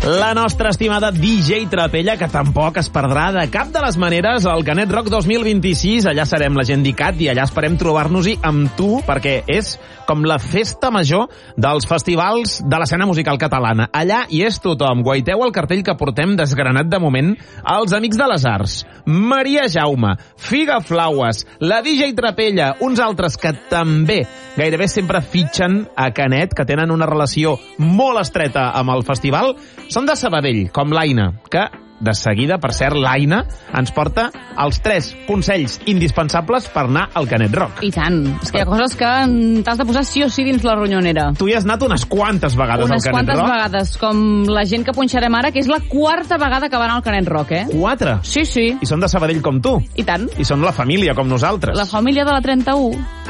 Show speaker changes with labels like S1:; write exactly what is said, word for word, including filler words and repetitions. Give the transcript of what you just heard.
S1: La nostra estimada D J Trapella, que tampoc es perdrà de cap de les maneres al Canet Rock dos mil vint-i-sis. Allà serem la gent d'ICAT i allà esperem trobar-nos-hi amb tu, perquè és com la festa major dels festivals de l'escena musical catalana. Allà hi és tothom. Guaiteu el cartell que portem desgranat de moment. Els Amics de les Arts, Maria Jaume, Figa Flaues, la D J Trapella, uns altres que també gairebé sempre fitxen a Canet, que tenen una relació molt estreta amb el festival. Són de Sabadell, com l'Aina, que de seguida, per cert, l'Aina ens porta els tres consells indispensables per anar al Canet Rock.
S2: I tant. És que hi ha coses que t'has de posar sí o sí dins la ronyonera.
S1: Tu hi has anat unes quantes vegades
S2: unes
S1: al Canet Rock?
S2: Unes quantes vegades, com la gent que punxarem ara, que és la quarta vegada que va anar al Canet Rock, eh?
S1: Quatre?
S2: Sí, sí.
S1: I són de Sabadell com tu?
S2: I tant.
S1: I són la família com nosaltres?
S2: La família de la trenta-u.